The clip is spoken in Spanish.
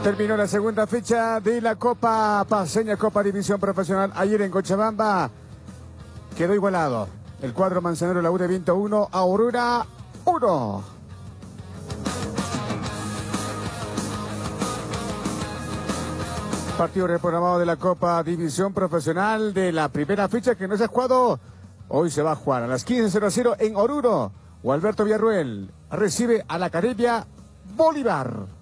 Terminó la segunda fecha de la Copa Paceña, Copa División Profesional. Ayer en Cochabamba quedó igualado. El cuadro manzanero, la U de Viento 1, Aurora 1. Partido reprogramado de la Copa División Profesional de la primera fecha que no se ha jugado. Hoy se va a jugar a las 15:00 en Oruro. O Alberto Villarruel recibe a la Academia Bolívar.